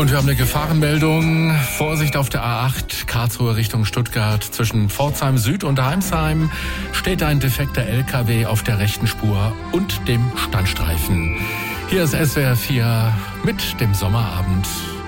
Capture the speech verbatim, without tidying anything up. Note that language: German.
Und wir haben eine Gefahrenmeldung. Vorsicht auf der A acht, Karlsruhe Richtung Stuttgart. Zwischen Pforzheim Süd und Heimsheim steht ein defekter L K W auf der rechten Spur und dem Standstreifen. Hier ist S W R vier mit dem Sommerabend.